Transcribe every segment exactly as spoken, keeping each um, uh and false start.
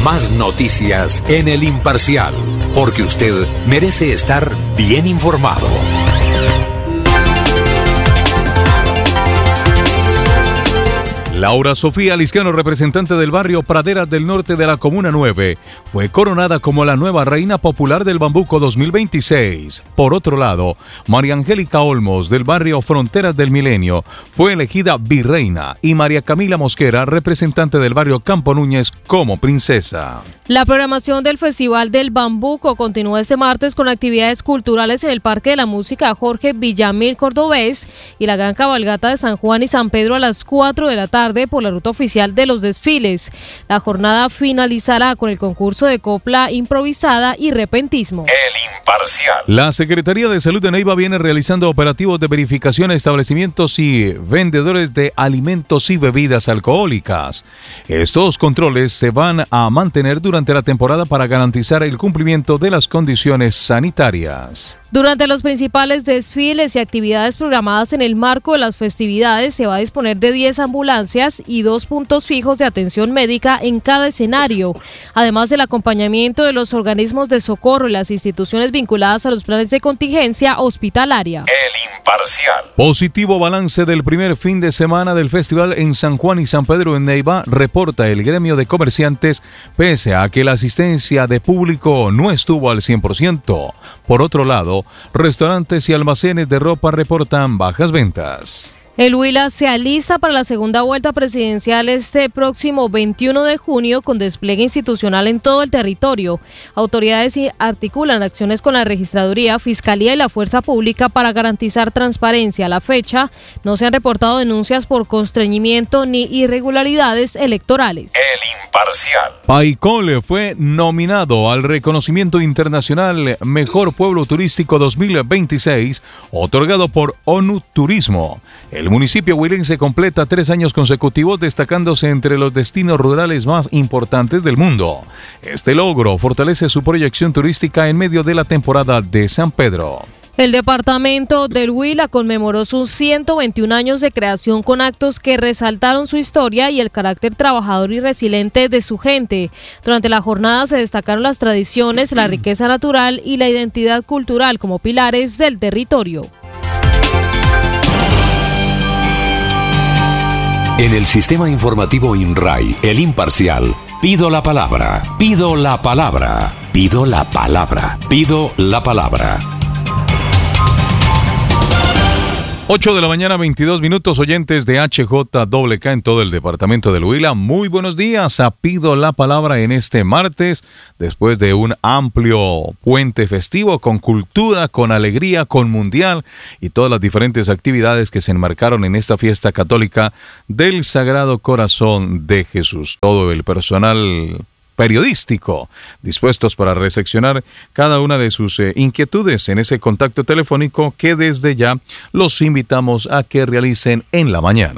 Más noticias en El Imparcial, porque usted merece estar bien informado. Laura Sofía Liscano, representante del barrio Praderas del Norte de la Comuna nueve, fue coronada como la nueva Reina Popular del Bambuco dos mil veintiséis. Por otro lado, María Angélica Olmos, del barrio Fronteras del Milenio, fue elegida virreina y María Camila Mosquera, representante del barrio Campo Núñez, como princesa. La programación del Festival del Bambuco continúa este martes con actividades culturales en el Parque de la Música Jorge Villamil Cordobés y la gran cabalgata de San Juan y San Pedro a las cuatro de la tarde por la ruta oficial de los desfiles. La jornada finalizará con el concurso de copla improvisada y repentismo. El Imparcial. La Secretaría de Salud de Neiva viene realizando operativos de verificación a establecimientos y vendedores de alimentos y bebidas alcohólicas. Estos controles se van a mantener durante la temporada para garantizar el cumplimiento de las condiciones sanitarias. Durante los principales desfiles y actividades programadas en el marco de las festividades se va a disponer de diez ambulancias y dos puntos fijos de atención médica en cada escenario, además del acompañamiento de los organismos de socorro y las instituciones vinculadas a los planes de contingencia hospitalaria. El Imparcial. Positivo balance del primer fin de semana del festival en San Juan y San Pedro en Neiva, reporta el gremio de comerciantes, pese a que la asistencia de público no estuvo al cien por ciento. Por otro lado, restaurantes y almacenes de ropa reportan bajas ventas. El Huila se alista para la segunda vuelta presidencial este próximo veintiuno de junio con despliegue institucional en todo el territorio. Autoridades articulan acciones con la Registraduría, Fiscalía y la Fuerza Pública para garantizar transparencia. A la fecha, no se han reportado denuncias por constreñimiento ni irregularidades electorales. El Imparcial. Paicole fue nominado al reconocimiento internacional Mejor Pueblo Turístico dos mil veintiséis, otorgado por ONU Turismo. El municipio huilense completa tres años consecutivos destacándose entre los destinos rurales más importantes del mundo. Este logro fortalece su proyección turística en medio de la temporada de San Pedro. El departamento del Huila conmemoró sus ciento veintiún años de creación con actos que resaltaron su historia y el carácter trabajador y resiliente de su gente. Durante la jornada se destacaron las tradiciones, la riqueza natural y la identidad cultural como pilares del territorio. En el sistema informativo INRAI, El Imparcial, pido la palabra, pido la palabra, pido la palabra, pido la palabra. ocho de la mañana, veintidós minutos, oyentes de H J W K en todo el departamento del Huila. Muy buenos días, a Pido la Palabra en este martes, después de un amplio puente festivo con cultura, con alegría, con mundial y todas las diferentes actividades que se enmarcaron en esta fiesta católica del Sagrado Corazón de Jesús. Todo el personal periodístico, dispuestos para recepcionar cada una de sus eh, inquietudes en ese contacto telefónico que desde ya los invitamos a que realicen en la mañana.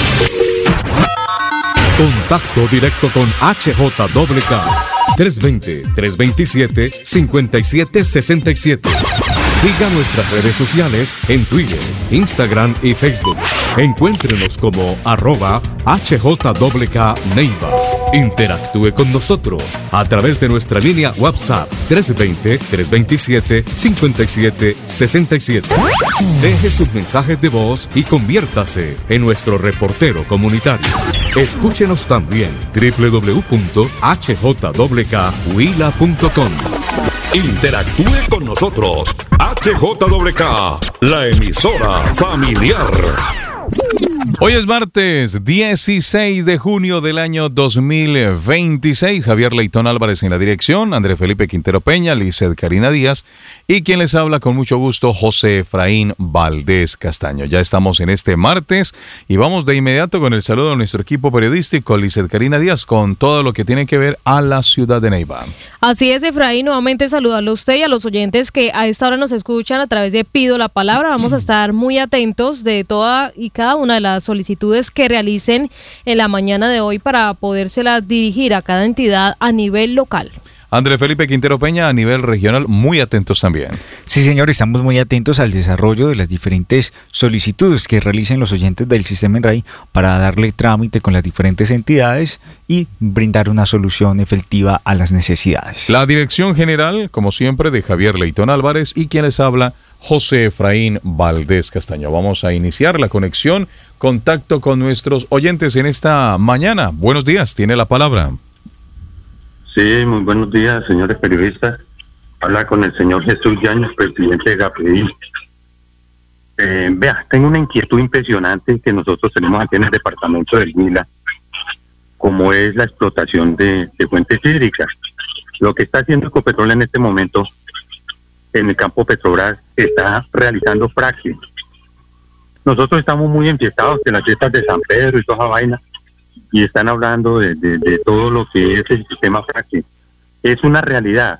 Contacto directo con H J W K tres dos cero, tres dos siete, cinco siete seis siete. Siga nuestras redes sociales en Twitter, Instagram y Facebook. Encuéntrenos como arroba H J W K Neiva. Interactúe con nosotros a través de nuestra línea WhatsApp tres dos cero, tres dos siete, cinco siete seis siete. Deje sus mensajes de voz y conviértase en nuestro reportero comunitario. Escúchenos también doble u doble u doble u punto h j w k huila punto com. Interactúe con nosotros. H J W K, la emisora familiar. Hoy es martes dieciséis de junio del año dos mil veintiséis. Javier Leitón Álvarez en la dirección, André Felipe Quintero Peña, Lizeth Karina Díaz y quien les habla con mucho gusto, José Efraín Valdés Castaño. Ya estamos en este martes y vamos de inmediato con el saludo a nuestro equipo periodístico, Lizeth Karina Díaz, con todo lo que tiene que ver a la ciudad de Neiva. Así es, Efraín, nuevamente saludarlo a usted y a los oyentes que a esta hora nos escuchan a través de Pido la Palabra. Vamos a estar muy atentos de toda y cada una de las solicitudes que realicen en la mañana de hoy para podérselas dirigir a cada entidad a nivel local. Andrés Felipe Quintero Peña, a nivel regional, muy atentos también. Sí, señor, estamos muy atentos al desarrollo de las diferentes solicitudes que realicen los oyentes del sistema INRAI para darle trámite con las diferentes entidades y brindar una solución efectiva a las necesidades. La dirección general, como siempre, de Javier Leitón Álvarez y quien les habla, José Efraín Valdés Castaño. Vamos a iniciar la conexión, contacto con nuestros oyentes en esta mañana. Buenos días, tiene la palabra. Sí, muy buenos días, señores periodistas. Habla con el señor Jesús Yáñez, presidente de GAPEDI. Eh, vea, tengo una inquietud impresionante que nosotros tenemos aquí en el departamento del Huila, como es la explotación de, de fuentes hídricas. Lo que está haciendo Ecopetrol en este momento en el campo Petrobras está realizando fracking. Nosotros estamos muy enfiestados en las fiestas de San Pedro y toda esa vaina, y están hablando de, de, de todo lo que es el sistema fracking. Es una realidad.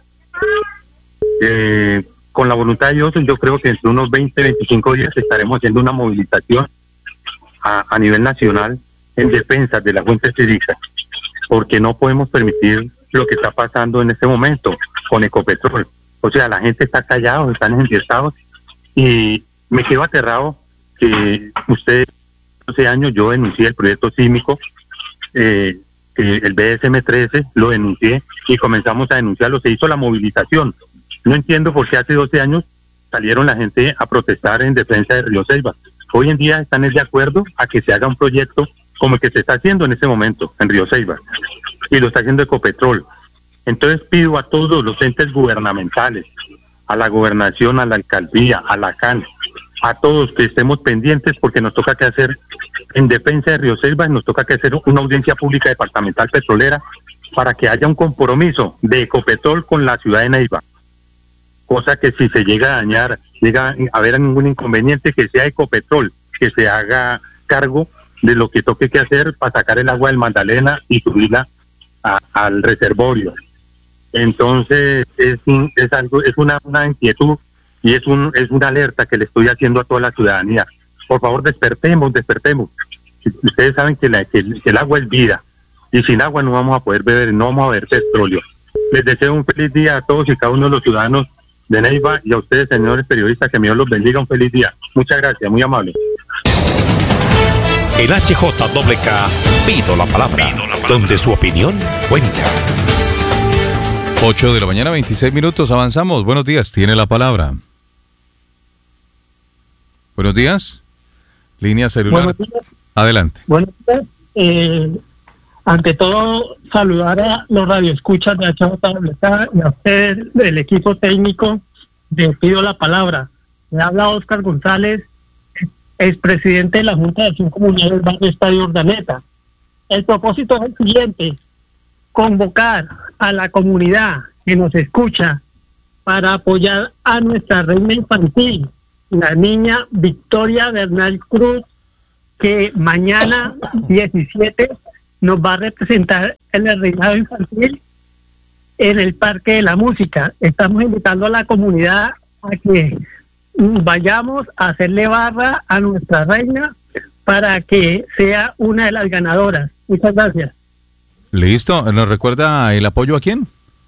Eh, con la voluntad de Dios, yo creo que entre unos veinte, veinticinco días estaremos haciendo una movilización a, a nivel nacional en defensa de las fuentes hídricas, porque no podemos permitir lo que está pasando en este momento con Ecopetrol. O sea, la gente está callada, están enfiestados, y me quedo aterrado que usted, hace años yo denuncié el proyecto sísmico, eh, que el B S M trece, lo denuncié y comenzamos a denunciarlo, se hizo la movilización. No entiendo por qué hace doce años salieron la gente a protestar en defensa de Río Ceiba. Hoy en día están de acuerdo a que se haga un proyecto como el que se está haciendo en este momento en Río Ceiba, y lo está haciendo Ecopetrol. Entonces pido a todos los entes gubernamentales, a la gobernación, a la alcaldía, a la C A N, a todos que estemos pendientes, porque nos toca que hacer, en defensa de Río Ceiba, nos toca que hacer una audiencia pública departamental petrolera para que haya un compromiso de Ecopetrol con la ciudad de Neiva. Cosa que si se llega a dañar, llega a haber ningún inconveniente, que sea Ecopetrol, que se haga cargo de lo que toque que hacer para sacar el agua del Magdalena y subirla a, al reservorio. Entonces es un, es algo, es una, una inquietud y es un es una alerta que le estoy haciendo a toda la ciudadanía. Por favor, despertemos, despertemos. Ustedes saben que, la, que, el, que el agua es vida, y sin agua no vamos a poder beber, no vamos a beber petróleo. Les deseo un feliz día a todos y cada uno de los ciudadanos de Neiva, y a ustedes, señores periodistas, que Dios los bendiga. Un feliz día. Muchas gracias, muy amable. En H J K, pido la palabra, pido la palabra, donde su opinión cuenta. ocho de la mañana, veintiséis minutos, avanzamos. Buenos días, tiene la palabra. Buenos días. Línea celular. Buenos días. Adelante. Buenos días. Eh, ante todo, saludar a los radioescuchas de H J K y a ustedes del equipo técnico de Pido la Palabra. Me habla Óscar González, expresidente de la Junta de Acción Comunal del barrio Estadio Urdaneta. El propósito es el siguiente: convocar a la comunidad que nos escucha para apoyar a nuestra reina infantil, la niña Victoria Bernal Cruz, que mañana diecisiete nos va a representar en el reinado infantil en el Parque de la Música. Estamos invitando a la comunidad a que vayamos a hacerle barra a nuestra reina para que sea una de las ganadoras. Muchas gracias. Listo, ¿nos recuerda el apoyo a quién?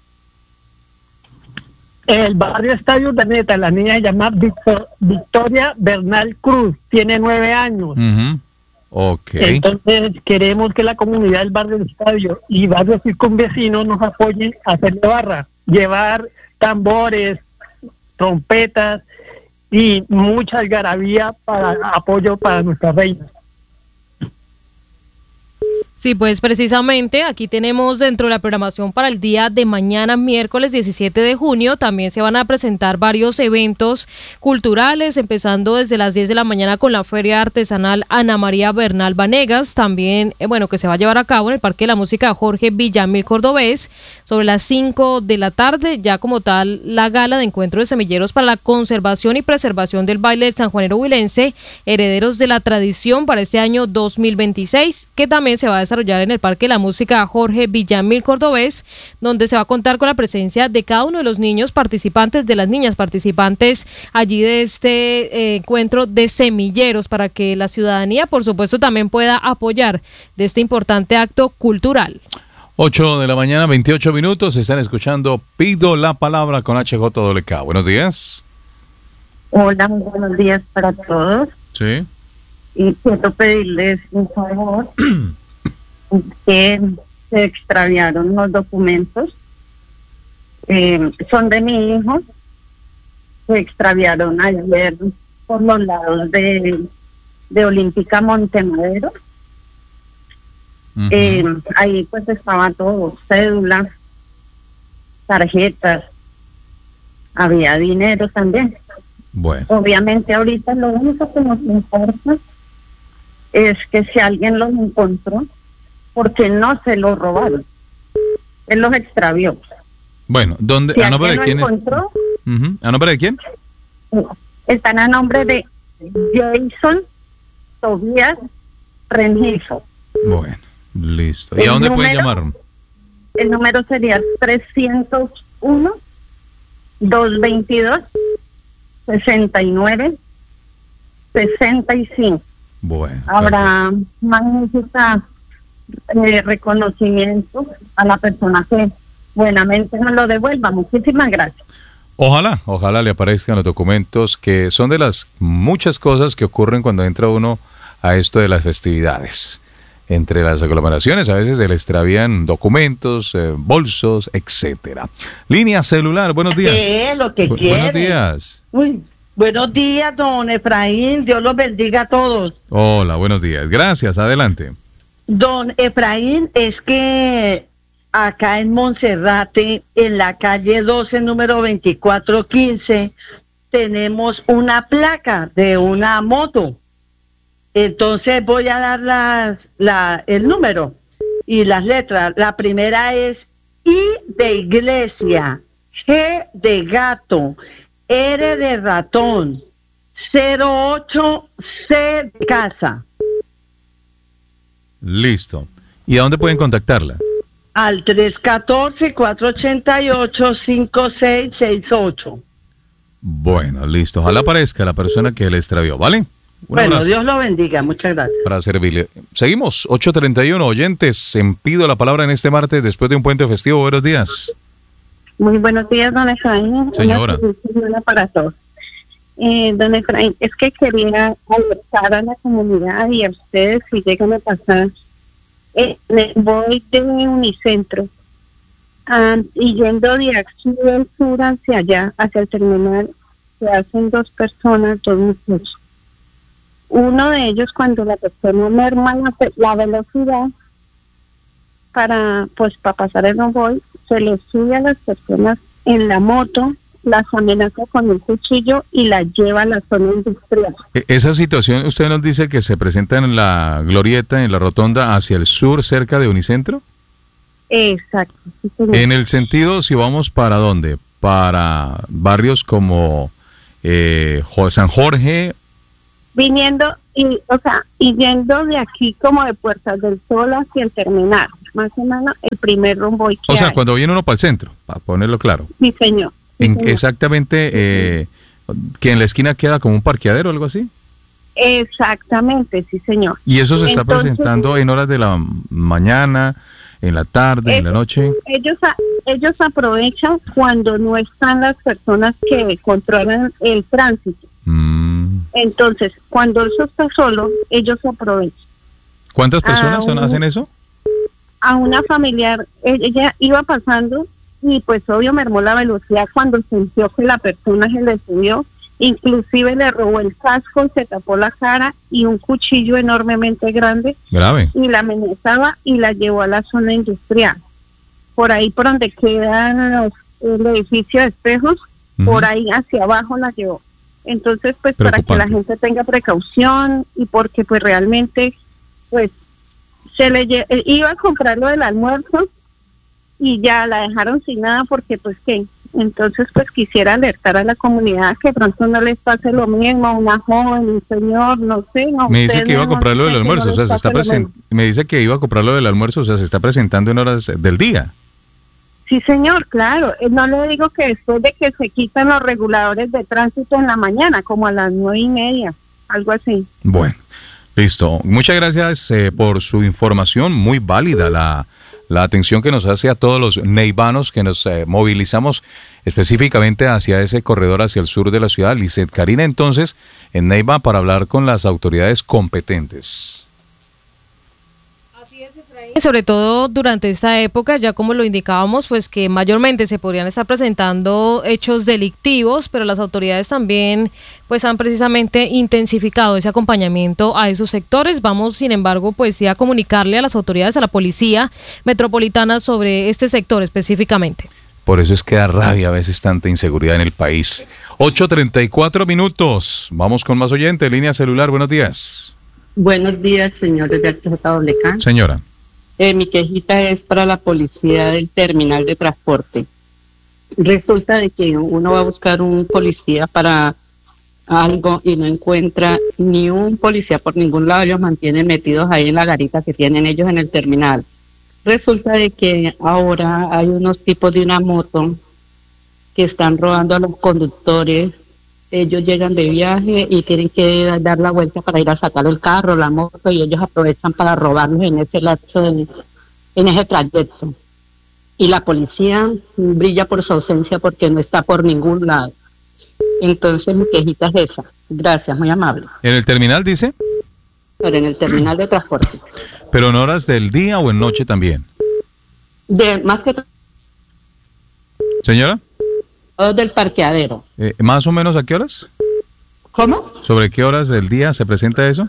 El barrio Estadio Urdaneta, la niña se llama Victor, Victoria Bernal Cruz, tiene nueve años. Uh-huh. Okay. Entonces queremos que la comunidad del barrio del Estadio y barrios circunvecinos nos apoyen a hacerle barra, llevar tambores, trompetas y mucha algarabía para apoyo para nuestra reina. Sí, pues precisamente aquí tenemos dentro de la programación para el día de mañana, miércoles diecisiete de junio, también se van a presentar varios eventos culturales, empezando desde las diez de la mañana con la Feria Artesanal Ana María Bernal Vanegas, también, eh, bueno, que se va a llevar a cabo en el Parque de la Música Jorge Villamil Cordobés, sobre las cinco de la tarde, ya como tal la gala de encuentro de semilleros para la conservación y preservación del baile del sanjuanero huilense, herederos de la tradición para este año dos mil veintiséis, que también se va a desarrollar en el Parque de la Música Jorge Villamil Cordobés, donde se va a contar con la presencia de cada uno de los niños participantes, de las niñas participantes allí de este eh, encuentro de semilleros, para que la ciudadanía, por supuesto, también pueda apoyar de este importante acto cultural. ocho de la mañana, veintiocho minutos. Están escuchando Pido la Palabra con H J W K. Buenos días. Hola, muy buenos días para todos. Sí. Y quiero pedirles un favor, que se extraviaron los documentos. Eh, son de mi hijo. Se extraviaron ayer por los lados de, de Olímpica Montemadero. Uh-huh. Eh, ahí pues estaba todo, cédula, tarjetas, había dinero también. Bueno. Obviamente ahorita lo único que nos importa es que si alguien los encontró, porque no se los robaron, él los extravió. Bueno, ¿dónde? Si ¿A nombre de quién encontró, es? Uh-huh. ¿A nombre de quién? Están a nombre de Jason Tobías Rengifo. Bueno, listo. ¿Y el a dónde número, pueden llamar? El número sería trescientos uno, doscientos veintidós, sesenta y nueve, sesenta y cinco. Bueno. Habrá magnífica eh, reconocimiento a la persona que buenamente nos lo devuelva. Muchísimas gracias. Ojalá, ojalá le aparezcan los documentos, que son de las muchas cosas que ocurren cuando entra uno a esto de las festividades. Entre las aglomeraciones a veces se le extravían documentos, eh, bolsos, etcétera. Línea celular, buenos días. ¿Qué es lo que Bu- quiere? Buenos días. Uy, buenos días, don Efraín. Dios los bendiga a todos. Hola, buenos días. Gracias, adelante. Don Efraín, es que acá en Monserrate, en la calle doce, número veinticuatro quince, tenemos una placa de una moto. Entonces voy a dar las, la, el número y las letras. La primera es I de iglesia, G de gato, R de ratón, cero ocho C de casa. Listo. ¿Y a dónde pueden contactarla? Al tres uno cuatro, cuatro ocho ocho, cinco seis seis ocho. Bueno, listo. Ojalá aparezca la persona que le extravió, ¿vale? Un Bueno, abrazo. Dios lo bendiga. Muchas gracias. Para servirle. Seguimos, ocho treinta y uno, oyentes, en Pido la Palabra en este martes después de un puente festivo. Buenos días. Muy buenos días, don Efraín. Señora. Una para todos. Eh, don Efraín, es que quería alertar a la comunidad y a ustedes si llegan a pasar. Eh, voy de Unicentro ah, y yendo de aquí del sur hacia allá, hacia el terminal, se hacen dos personas, dos muchachos. Uno de ellos, cuando la persona merma la, la velocidad para pues para pasar el convoy, se le sube a las personas en la moto, las amenaza con un cuchillo y las lleva a la zona industrial. E- Esa situación, usted nos dice que se presenta en la glorieta, en la rotonda hacia el sur, cerca de Unicentro. Exacto. Sí, señor. En el sentido, si vamos para dónde, para barrios como eh, Jo- San Jorge. Viniendo y, o sea, y yendo de aquí como de Puertas del Sol hacia el terminal, más o menos el primer rumbo que O sea, hay. cuando viene uno para el centro, para ponerlo claro. Sí, señor. Sí, En- señor. exactamente, eh, que en la esquina queda como un parqueadero o algo así. Exactamente, sí, señor. Y eso se está Entonces, presentando en horas de la mañana, en la tarde, en la Eh, noche. Ellos a- ellos aprovechan cuando no están las personas que controlan el tránsito. Mm. Entonces, cuando eso está solo, ellos aprovechan. ¿Cuántas personas son- un- hacen eso? A una familiar, e- ella iba pasando y pues obvio mermó la velocidad cuando sintió que la persona se le subió, inclusive le robó el casco, se tapó la cara y un cuchillo enormemente grande Grave. y la amenazaba y la llevó a la zona industrial. Por ahí por donde quedan los, el edificio de espejos, Ujú. por ahí hacia abajo la llevó. Entonces, pues para que Preocupante. la gente tenga precaución y porque pues realmente, pues se le lle- eh, iba a comprar lo del almuerzo y ya la dejaron sin nada porque pues qué. Entonces, pues quisiera alertar a la comunidad que pronto no les pase lo mismo a una joven, un señor, no sé. No, Me dice ustedes que iba a mismos comprar lo del dicen que no almuerzo, o sea, les se está pase lo present- me dice que iba a comprar lo del almuerzo, o sea, se está presentando en horas del día. Sí, señor, claro. Eh, No le digo que después de que se quitan los reguladores de tránsito en la mañana, como a las nueve y media, algo así. Bueno, listo. Muchas gracias eh, por su información, muy válida la, la atención que nos hace a todos los neivanos que nos eh, movilizamos específicamente hacia ese corredor hacia el sur de la ciudad. Lizeth Karina, entonces, en Neiva para hablar con las autoridades competentes. Sobre todo durante esta época, ya como lo indicábamos, pues que mayormente se podrían estar presentando hechos delictivos, pero las autoridades también pues han precisamente intensificado ese acompañamiento a esos sectores. Vamos, sin embargo, pues sí a comunicarle a las autoridades, a la policía metropolitana sobre este sector específicamente. Por eso es que da rabia a veces tanta inseguridad en el país. ocho treinta y cuatro minutos. Vamos con más oyente. Línea celular, buenos días. Buenos días, señores de H J W K. Señora. Eh, mi quejita es para la policía del terminal de transporte. Resulta de que uno va a buscar un policía para algo y no encuentra ni un policía por ningún lado. Ellos mantienen metidos ahí en la garita que tienen ellos en el terminal. Resulta de que ahora hay unos tipos de una moto que están robando a los conductores. Ellos llegan de viaje y tienen que dar la vuelta para ir a sacar el carro, la moto, y ellos aprovechan para robarlos en ese lapso, de, en ese trayecto. Y la policía brilla por su ausencia porque no está por ningún lado. Entonces mi quejita es esa. Gracias, muy amable. ¿En el terminal dice? Pero en el terminal de transporte. ¿Pero en horas del día o en noche también? De más que todo. ¿Señora? Del parqueadero. Eh, ¿Más o menos a qué horas? ¿Cómo? ¿Sobre qué horas del día se presenta eso?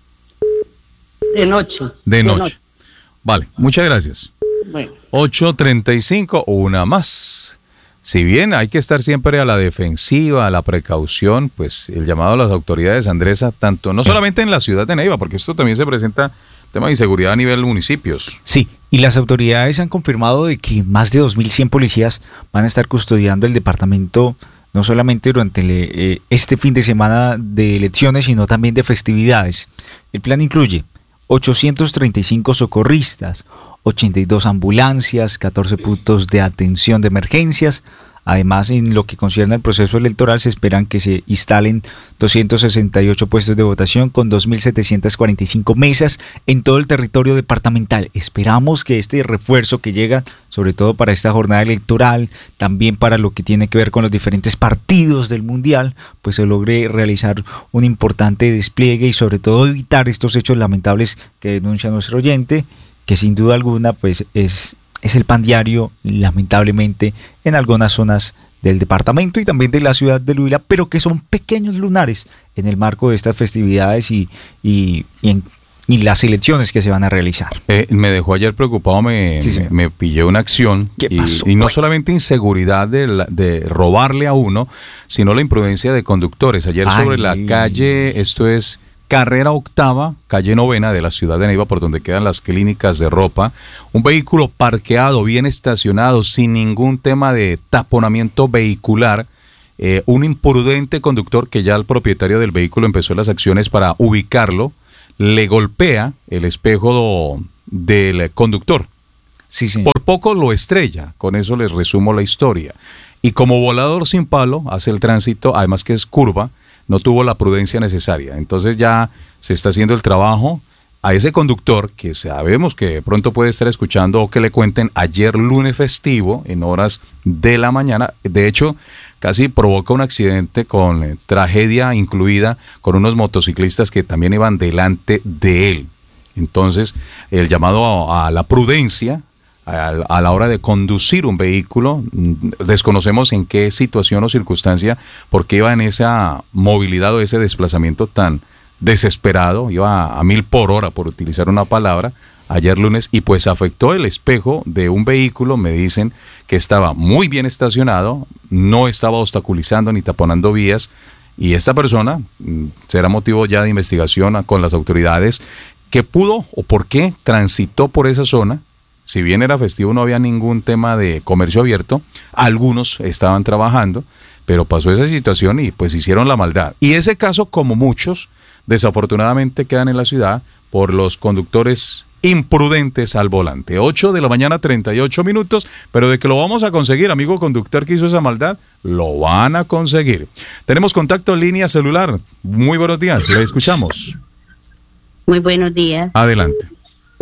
De noche. De, de noche. noche. Vale, muchas gracias. Bueno. ocho treinta y cinco, una más. Si bien hay que estar siempre a la defensiva, a la precaución, pues el llamado a las autoridades, Andresa, tanto no solamente en la ciudad de Neiva, porque esto también se presenta tema de inseguridad a nivel municipios. Sí, y las autoridades han confirmado de que más de dos mil cien policías van a estar custodiando el departamento, no solamente durante el, eh, este fin de semana de elecciones, sino también de festividades. El plan incluye ochocientos treinta y cinco socorristas, ochenta y dos ambulancias, catorce puntos de atención de emergencias. Además, en lo que concierne al proceso electoral, se esperan que se instalen doscientos sesenta y ocho puestos de votación con dos mil setecientas cuarenta y cinco mesas en todo el territorio departamental. Esperamos que este refuerzo que llega, sobre todo para esta jornada electoral, también para lo que tiene que ver con los diferentes partidos del Mundial, pues se logre realizar un importante despliegue y sobre todo evitar estos hechos lamentables que denuncia nuestro oyente, que sin duda alguna pues es... es el pan diario, lamentablemente, en algunas zonas del departamento y también de la ciudad de Huila, pero que son pequeños lunares en el marco de estas festividades y, y, y, en, y las elecciones que se van a realizar. Eh, me dejó ayer preocupado, me, sí, me, me pillé una acción ¿Qué y, pasó? y no solamente inseguridad de, la, de robarle a uno, sino la imprudencia de conductores. Ayer Ay. sobre la calle, esto es Carrera Octava, calle Novena de la ciudad de Neiva, por donde quedan las clínicas de ropa, un vehículo parqueado, bien estacionado, sin ningún tema de taponamiento vehicular, eh, un imprudente conductor que ya el propietario del vehículo empezó las acciones para ubicarlo, le golpea el espejo del conductor. Sí, sí. Por poco lo estrella, con eso les resumo la historia. Y como volador sin palo, hace el tránsito, además que es curva, no tuvo la prudencia necesaria. Entonces ya se está haciendo el trabajo a ese conductor que sabemos que pronto puede estar escuchando o que le cuenten ayer lunes festivo en horas de la mañana. De hecho, casi provoca un accidente con eh, tragedia incluida con unos motociclistas que también iban delante de él. Entonces, el llamado a, a la prudencia a, a la hora de conducir un vehículo, desconocemos en qué situación o circunstancia, porque iba en esa movilidad o ese desplazamiento tan desesperado, iba a mil por hora, por utilizar una palabra, ayer lunes, y pues afectó el espejo de un vehículo. Me dicen que estaba muy bien estacionado, no estaba obstaculizando ni taponando vías, y esta persona será motivo ya de investigación con las autoridades, que pudo o por qué transitó por esa zona. Si bien era festivo, no había ningún tema de comercio abierto, algunos estaban trabajando, pero pasó esa situación y pues hicieron la maldad. Y ese caso, como muchos, desafortunadamente quedan en la ciudad por los conductores imprudentes al volante. ocho de la mañana, treinta y ocho minutos, pero de que lo vamos a conseguir, amigo conductor que hizo esa maldad, lo van a conseguir. Tenemos contacto en línea celular. Muy buenos días, le escuchamos. Muy buenos días. Adelante.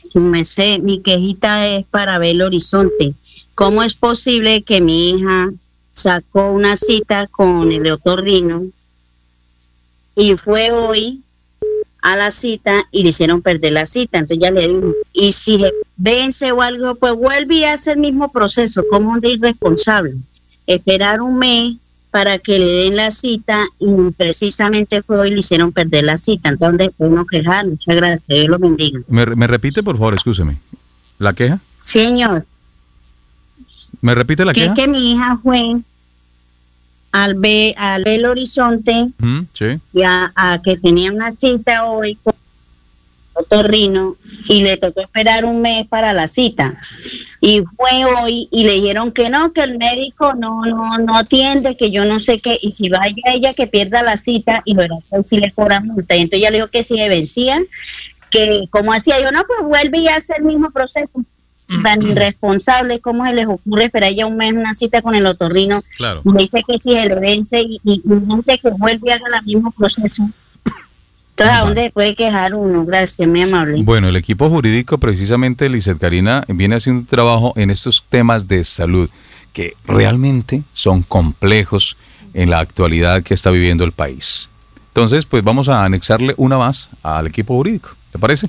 su merced, mi quejita es para Belo Horizonte. ¿Cómo es posible que mi hija sacó una cita con el otorrino y fue hoy a la cita y le hicieron perder la cita? Entonces ya le digo, y si se vence o algo, pues vuelve y hace el mismo proceso. ¿Cómo es de irresponsable? Esperar un mes para que le den la cita y precisamente fue hoy y le hicieron perder la cita. Entonces después no quejar. Muchas gracias, Dios lo bendiga. ¿Me, me repite, por favor, escúcheme? ¿La queja? Señor. ¿Me repite la que queja? Que mi hija fue al, Be, al Belo Horizonte, mm, sí. y a, a que tenía una cita hoy con otorrino y le tocó esperar un mes para la cita. Y fue hoy y le dijeron que no, que el médico no no no atiende, que yo no sé qué, y si vaya ella que pierda la cita y verá que si le cobran multa. Y entonces ella le dijo que si se vencían, que como hacía yo, no, pues vuelve y hace el mismo proceso. Tan irresponsable, ¿cómo se les ocurre esperar ya un mes una cita con el otorrino? Claro. Y dice que si se le vence y, y, y dice que vuelve y haga el mismo proceso. Entonces, ¿a dónde puede quejar uno? Gracias, muy amable. Bueno, el equipo jurídico, precisamente, Lizeth Karina, viene haciendo un trabajo en estos temas de salud que realmente son complejos en la actualidad que está viviendo el país. Entonces, pues vamos a anexarle una más al equipo jurídico, ¿te parece?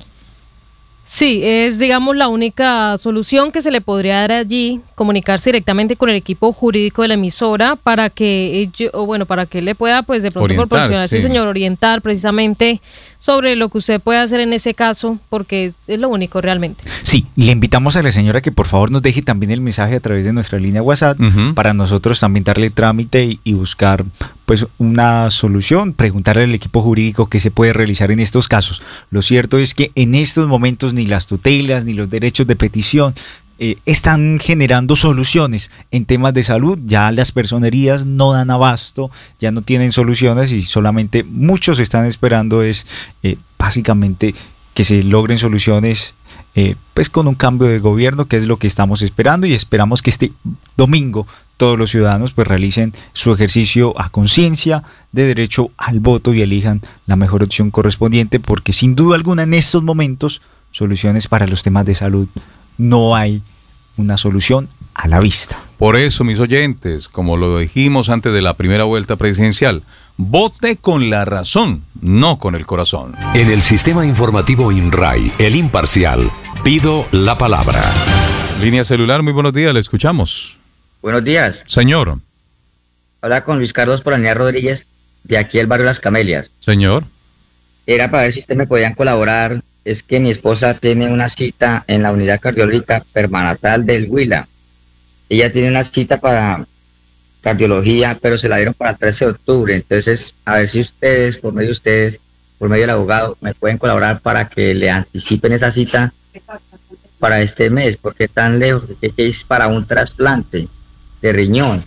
Sí, es, digamos, la única solución que se le podría dar allí, comunicarse directamente con el equipo jurídico de la emisora para que ello, o bueno, para que él le pueda, pues, de pronto orientar, proporcionar, sí, sí, señor, orientar precisamente sobre lo que usted puede hacer en ese caso, porque es, es lo único realmente. Sí, le invitamos a la señora que por favor nos deje también el mensaje a través de nuestra línea WhatsApp, uh-huh, para nosotros también darle trámite y, y buscar pues una solución, preguntarle al equipo jurídico qué se puede realizar en estos casos. Lo cierto es que en estos momentos ni las tutelas ni los derechos de petición eh, están generando soluciones en temas de salud. Ya las personerías no dan abasto, ya no tienen soluciones y solamente muchos están esperando es eh, básicamente que se logren soluciones eh, pues con un cambio de gobierno, que es lo que estamos esperando, y esperamos que este domingo todos los ciudadanos pues realicen su ejercicio a conciencia de derecho al voto y elijan la mejor opción correspondiente, porque sin duda alguna en estos momentos soluciones para los temas de salud no hay una solución a la vista. Por eso, mis oyentes, como lo dijimos antes de la primera vuelta presidencial, vote con la razón, no con el corazón. En el sistema informativo INRAI, el imparcial, pido la palabra. Línea celular, muy buenos días, le escuchamos. Buenos días. Señor. Habla con Luis Carlos Polanía Rodríguez, de aquí del barrio Las Camelias. Señor. Era para ver si usted me podían colaborar. Es que mi esposa tiene una cita en la unidad cardiológica permanatal del Huila. Ella tiene una cita para cardiología, pero se la dieron para el trece de octubre. Entonces, a ver si ustedes, por medio de ustedes, por medio del abogado, me pueden colaborar para que le anticipen esa cita para este mes, porque tan lejos, que es para un trasplante de riñón.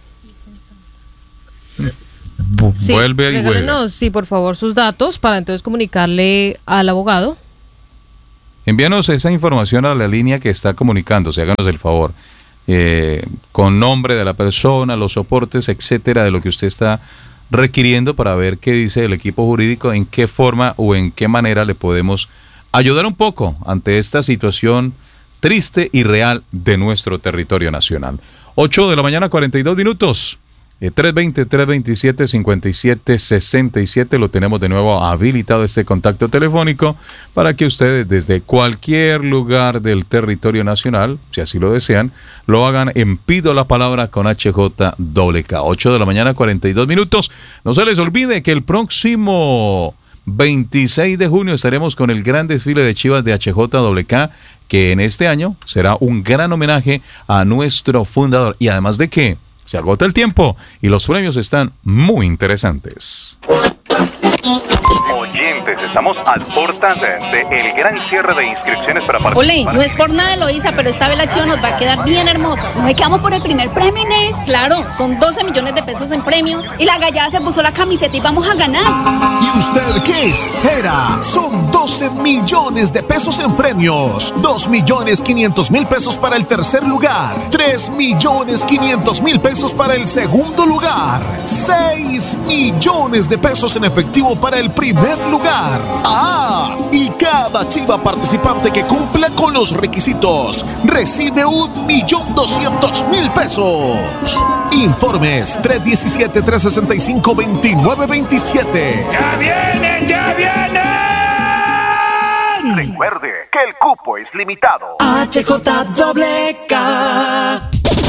Sí, vuelve y vuelve. Sí, por favor, sus datos para entonces comunicarle al abogado. Envíanos esa información a la línea que está comunicándose, háganos el favor, eh, con nombre de la persona, los soportes, etcétera, de lo que usted está requiriendo, para ver qué dice el equipo jurídico, en qué forma o en qué manera le podemos ayudar un poco ante esta situación triste y real de nuestro territorio nacional. ocho de la mañana, cuarenta y dos minutos. Eh, tres veinte, tres veintisiete, cincuenta y siete sesenta y siete, lo tenemos de nuevo habilitado este contacto telefónico para que ustedes desde cualquier lugar del territorio nacional, si así lo desean, lo hagan en Pido la Palabra con H J W K. ocho de la mañana, cuarenta y dos minutos. No se les olvide que el próximo veintiséis de junio estaremos con el gran desfile de Chivas de H J W K, que en este año será un gran homenaje a nuestro fundador, y además de que se agota el tiempo y los premios están muy interesantes. Oyentes, estamos a puertas del de gran cierre de inscripciones para participar. Ole, no es por nada, Eloísa, pero esta vez la chiva nos va a quedar bien hermosa. ¿No es que vamos por el primer premio, Inés? Claro, son doce millones de pesos en premios. Y la gallada se puso la camiseta y vamos a ganar. ¿Y usted qué espera? Son doce millones de pesos en premios. dos millones quinientos mil pesos para el tercer lugar. tres millones quinientos mil pesos para el segundo lugar. seis millones de pesos en efectivo para el primer lugar. lugar. Ah, y cada chiva participante que cumpla con los requisitos recibe un millón doscientos mil pesos. Informes tres uno siete, tres seis cinco, dos nueve dos siete. ¡Ya vienen, ya vienen! Recuerde que el cupo es limitado. H J K.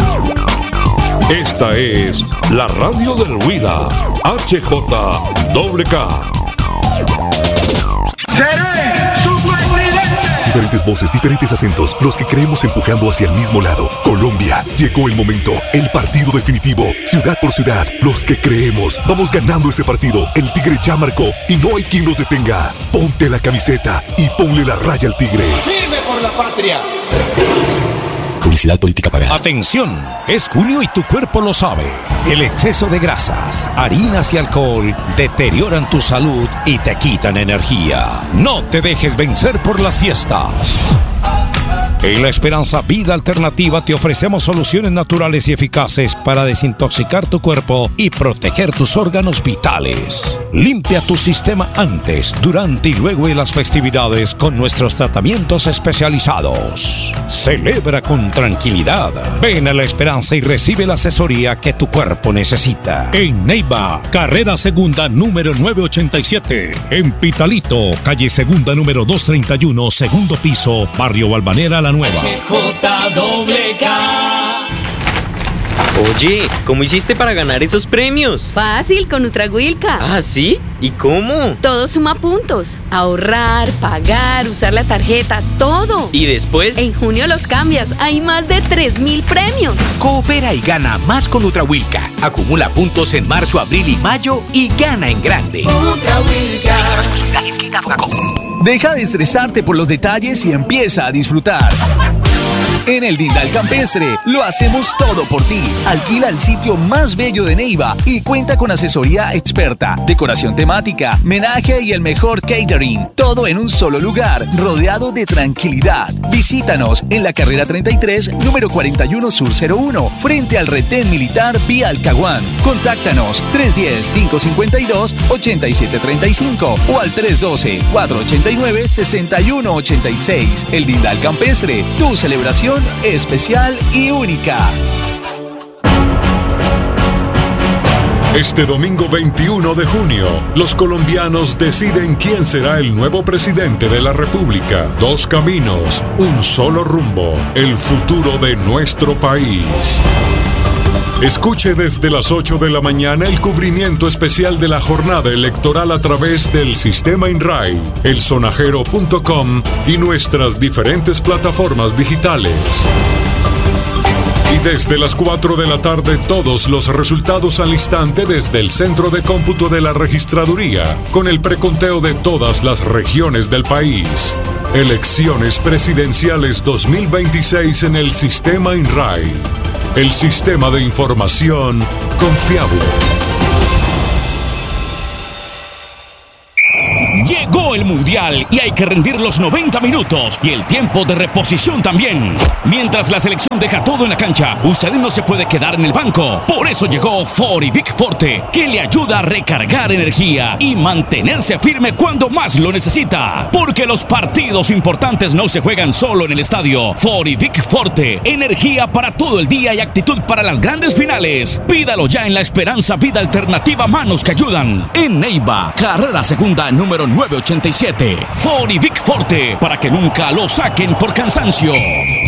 Esta es la radio del Huila. H J K. ¡Seré su presidente! Diferentes voces, diferentes acentos, los que creemos empujando hacia el mismo lado. Colombia, llegó el momento, el partido definitivo, ciudad por ciudad, los que creemos. Vamos ganando este partido, el Tigre ya marcó y no hay quien nos detenga. Ponte la camiseta y ponle la raya al Tigre. ¡Firme por la patria! Publicidad política pagada. Atención, es junio y tu cuerpo lo sabe. El exceso de grasas, harinas y alcohol deterioran tu salud y te quitan energía. No te dejes vencer por las fiestas. En La Esperanza Vida Alternativa te ofrecemos soluciones naturales y eficaces para desintoxicar tu cuerpo y proteger tus órganos vitales. Limpia tu sistema antes, durante y luego de las festividades con nuestros tratamientos especializados. Celebra con tranquilidad. Ven a La Esperanza y recibe la asesoría que tu cuerpo necesita. En Neiva, carrera segunda número novecientos ochenta y siete. En Pitalito, calle segunda número doscientos treinta y uno, segundo piso, barrio Balvanera La Nueva. H J K. Oye, ¿cómo hiciste para ganar esos premios? Fácil, con Nutrahuilca. ¿Ah, sí? ¿Y cómo? Todo suma puntos. Ahorrar, pagar, usar la tarjeta, todo. ¿Y después? En junio los cambias. Hay más de tres mil premios. Coopera y gana más con Nutrahuilca. Acumula puntos en marzo, abril y mayo y gana en grande. Nutrahuilca. Deja de estresarte por los detalles y empieza a disfrutar. En el Dindal Campestre lo hacemos todo por ti. Alquila el sitio más bello de Neiva y cuenta con asesoría experta, decoración temática, menaje y el mejor catering. Todo en un solo lugar, rodeado de tranquilidad. Visítanos en la carrera treinta y tres, número cuarenta y uno Sur cero uno, frente al retén militar vía Alcahuán. Contáctanos tres uno cero, cinco cinco dos, ocho siete tres cinco o al tres uno dos, cuatro ocho nueve, seis uno ocho seis. El Dindal Campestre, tu celebración especial y única. Este domingo veintiuno de junio, los colombianos deciden quién será el nuevo presidente de la República. Dos caminos, un solo rumbo, el futuro de nuestro país. Escuche desde las ocho de la mañana el cubrimiento especial de la jornada electoral a través del sistema INRAI, el sonajero punto com y nuestras diferentes plataformas digitales. Y desde las cuatro de la tarde todos los resultados al instante desde el Centro de Cómputo de la Registraduría, con el preconteo de todas las regiones del país. Elecciones presidenciales dos mil veintiséis en el sistema INRAI. El sistema de información confiable. Llegó el Mundial y hay que rendir los noventa minutos y el tiempo de reposición también. Mientras la selección deja todo en la cancha, usted no se puede quedar en el banco. Por eso llegó Forivic Forte, que le ayuda a recargar energía y mantenerse firme cuando más lo necesita. Porque los partidos importantes no se juegan solo en el estadio. Forivic Forte, energía para todo el día y actitud para las grandes finales. Pídalo ya en La Esperanza Vida Alternativa Manos que Ayudan. En Neiva, carrera segunda número novecientos ochenta y siete. Forivic Forte, para que nunca lo saquen por cansancio.